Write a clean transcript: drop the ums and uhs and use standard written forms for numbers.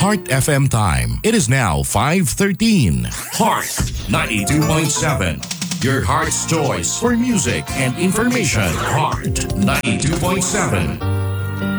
Heart FM time. It is now 5:13. Heart 92.7. Your heart's choice for music and information. Heart 92.7.